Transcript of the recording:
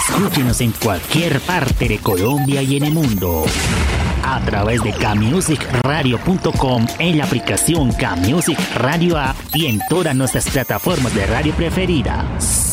Escúchenos en cualquier parte de Colombia y en el mundo a través de kmusicradio.com, en la aplicación Kmusic Radio App y en todas nuestras plataformas de radio preferidas.